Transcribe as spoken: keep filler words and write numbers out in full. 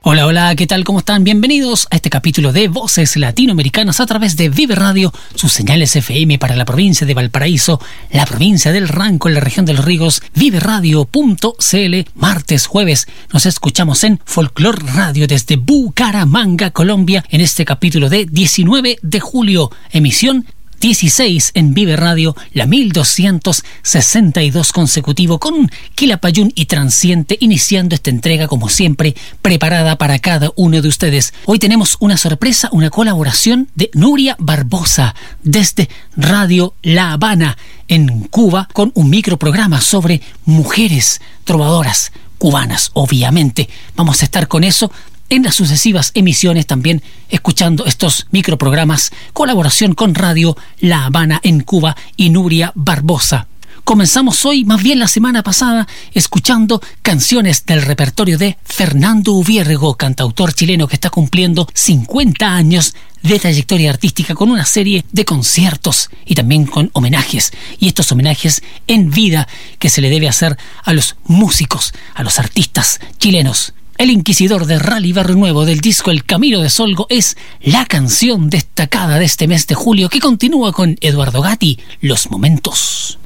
Hola, hola, ¿qué tal? ¿Cómo están? Bienvenidos a este capítulo de Voces Latinoamericanas a través de Vive Radio, sus señales F M para la provincia de Valparaíso, la provincia del Ranco, en la región de Los Ríos, vive radio punto c l. Martes, jueves, nos escuchamos en Folklore Radio desde Bucaramanga, Colombia, en este capítulo de diecinueve de julio, emisión dieciséis en Vive Radio, la mil doscientos sesenta y dos consecutivo, con Quilapayún y Transiente, iniciando esta entrega como siempre, preparada para cada uno de ustedes. Hoy tenemos una sorpresa, una colaboración de Nuria Barbosa desde Radio La Habana en Cuba, con un microprograma sobre mujeres trovadoras cubanas. Obviamente vamos a estar con eso en las sucesivas emisiones, también escuchando estos microprogramas, colaboración con Radio La Habana en Cuba y Nuria Barbosa. Comenzamos hoy, más bien la semana pasada, escuchando canciones del repertorio de Fernando Ubiergo, cantautor chileno que está cumpliendo cincuenta años de trayectoria artística, con una serie de conciertos y también con homenajes. Y estos homenajes en vida que se le debe hacer a los músicos, a los artistas chilenos. El Inquisidor de Rally Barrio Nuevo, del disco El Camino de Solgo, es la canción destacada de este mes de julio, que continúa con Eduardo Gatti, Los Momentos.